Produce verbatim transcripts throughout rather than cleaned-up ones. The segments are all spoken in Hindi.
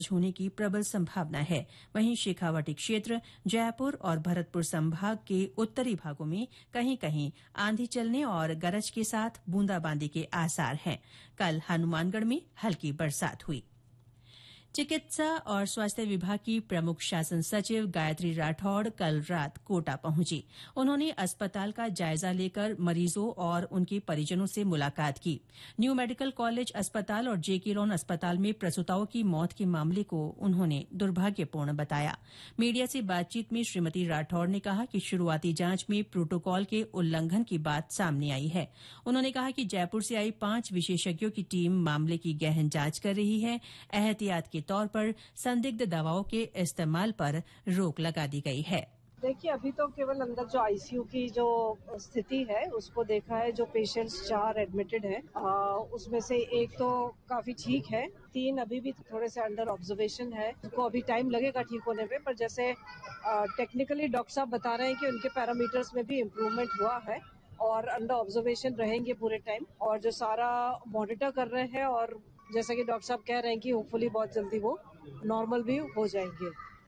होने की प्रबल संभावना है। वहीं शेखावाटी क्षेत्र, जयपुर और भरतपुर संभाग के उत्तरी भागों में कहीं कहीं आंधी चलने और गरज के साथ बूंदाबांदी के आसार हैं। कल हनुमानगढ़ में हल्की बरसात हुई। चिकित्सा और स्वास्थ्य विभाग की प्रमुख शासन सचिव गायत्री राठौड़ कल रात कोटा पहुंची। उन्होंने अस्पताल का जायजा लेकर मरीजों और उनके परिजनों से मुलाकात की। न्यू मेडिकल कॉलेज अस्पताल और जेके लोन अस्पताल में प्रसूताओं की मौत के मामले को उन्होंने दुर्भाग्यपूर्ण बताया। मीडिया से बातचीत में श्रीमती राठौड़ ने कहा कि शुरूआती जांच में प्रोटोकॉल के उल्लंघन की बात सामने आई है। उन्होंने कहा कि जयपुर से आई पांच विशेषज्ञों की टीम मामले की गहन जांच कर रही है। एहतियात के तौर पर संदिग्ध दवाओं के इस्तेमाल पर रोक लगा दी गई है। देखिए, अभी तो केवल अंदर जो आईसीयू की जो स्थिति है उसको देखा है। जो पेशेंट्स चार एडमिटेड हैं उसमें से एक तो काफी ठीक है, तीन अभी भी थोड़े से अंडर ऑब्जर्वेशन है। उनको अभी टाइम लगेगा ठीक होने पे, पर जैसे टेक्निकली डॉक्टर साहब बता रहे हैं कि उनके पैरामीटर्स में भी इम्प्रूवमेंट हुआ है और अंडर ऑब्जर्वेशन रहेंगे पूरे टाइम, और जो सारा मॉनिटर कर रहे हैं और जैसा कि डॉक्टर साहब कह रहे हैं कि होपफुली बहुत जल्दी वो नॉर्मल भी हो जाएंगे।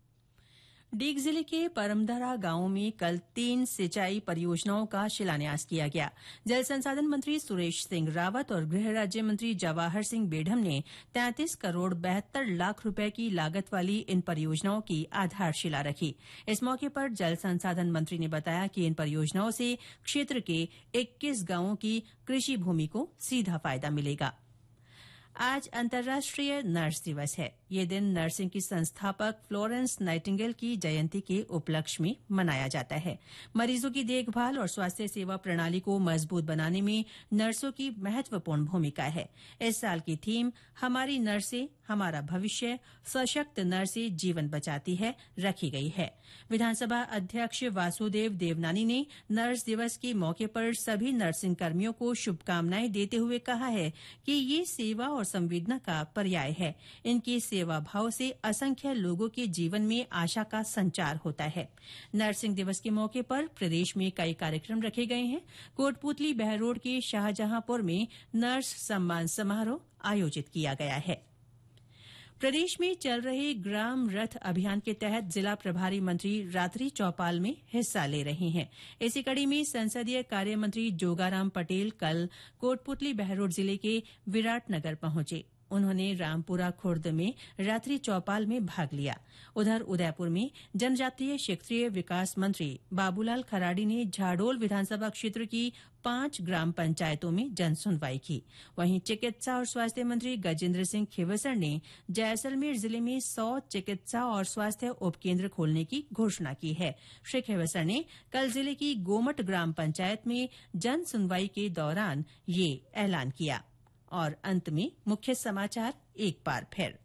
डीग जिले के परमदरा गांव में कल तीन सिंचाई परियोजनाओं का शिलान्यास किया गया। जल संसाधन मंत्री सुरेश सिंह रावत और गृह राज्य मंत्री जवाहर सिंह बेढम ने तैंतीस करोड़ बहत्तर लाख रुपए की लागत वाली इन परियोजनाओं की आधारशिला रखी। इस मौके पर जल संसाधन मंत्री ने बताया कि इन परियोजनाओं से क्षेत्र के इक्कीस गांवों की कृषि भूमि को सीधा फायदा मिलेगा। आज अंतर्राष्ट्रीय नर्स दिवस है। ये दिन नर्सिंग की संस्थापक फ्लोरेंस नाइटिंगेल की जयंती के उपलक्ष्य में मनाया जाता है। मरीजों की देखभाल और स्वास्थ्य सेवा प्रणाली को मजबूत बनाने में नर्सों की महत्वपूर्ण भूमिका है। इस साल की थीम हमारी नर्सें हमारा भविष्य, सशक्त नर्सें जीवन बचाती है रखी गई है। विधानसभा अध्यक्ष वासुदेव देवनानी ने नर्स दिवस के मौके पर सभी नर्सिंग कर्मियों को शुभकामनाएं देते हुए कहा है कि ये सेवा और संवेदना का पर्याय है। इनके सेवा भाव से असंख्य लोगों के जीवन में आशा का संचार होता है। नर्सिंग दिवस के मौके पर प्रदेश में कई कार्यक्रम रखे गए हैं। कोटपुतली बहरोड के शाहजहांपुर में नर्स सम्मान समारोह आयोजित किया गया है। प्रदेश में चल रहे ग्राम रथ अभियान के तहत जिला प्रभारी मंत्री रात्रि चौपाल में हिस्सा ले रहे हैं। इसी कड़ी में संसदीय कार्य मंत्री जोगाराम पटेल कल कोटपुतली बहरोड जिले के विराटनगर पहुंचे। उन्होंने रामपुरा खुर्द में रात्रि चौपाल में भाग लिया। उधर उदयपुर में जनजातीय क्षेत्रीय विकास मंत्री बाबूलाल खराड़ी ने झाडोल विधानसभा क्षेत्र की पांच ग्राम पंचायतों में जन सुनवाई की। वहीं चिकित्सा और स्वास्थ्य मंत्री गजेंद्र सिंह खींवसर ने जैसलमेर जिले में सौ चिकित्सा और स्वास्थ्य उपकेन्द्र खोलने की घोषणा की है। श्री खींवसर ने कल जिले की गोमट ग्राम पंचायत में जन सुनवाई के दौरान ये ऐलान किया। और अंत में मुख्य समाचार एक बार फिर।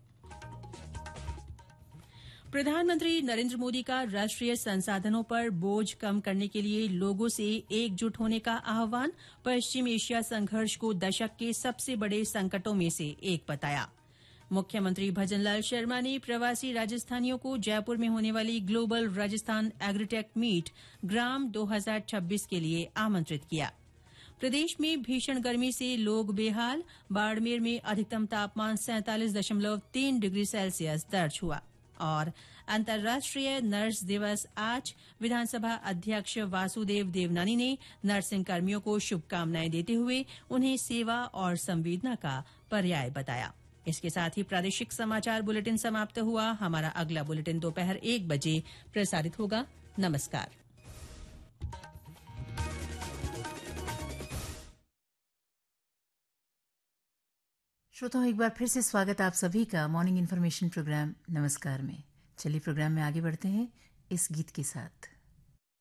प्रधानमंत्री नरेंद्र मोदी का राष्ट्रीय संसाधनों पर बोझ कम करने के लिए लोगों से एकजुट होने का आह्वान। पश्चिम एशिया संघर्ष को दशक के सबसे बड़े संकटों में से एक बताया। मुख्यमंत्री भजनलाल शर्मा ने प्रवासी राजस्थानियों को जयपुर में होने वाली ग्लोबल राजस्थान एग्रीटेक मीट ग्राम दो हज़ार छब्बीस के लिए आमंत्रित किया। प्रदेश में भीषण गर्मी से लोग बेहाल। बाड़मेर में अधिकतम तापमान सैंतालीस दशमलव तीन डिग्री सेल्सियस दर्ज हुआ। और अंतर्राष्ट्रीय नर्स दिवस आज। विधानसभा अध्यक्ष वासुदेव देवनानी ने नर्सिंग कर्मियों को शुभकामनाएं देते हुए उन्हें सेवा और संवेदना का पर्याय बताया। इसके साथ ही प्रादेशिक समाचार बुलेटिन समाप्त हुआ। हमारा अगला बुलेटिन दोपहर एक बजे प्रसारित होगा। नमस्कार। श्रोताओं, एक बार फिर से स्वागत आप सभी का मॉर्निंग इन्फॉर्मेशन प्रोग्राम नमस्कार में। चलिए प्रोग्राम में आगे बढ़ते हैं इस गीत के साथ।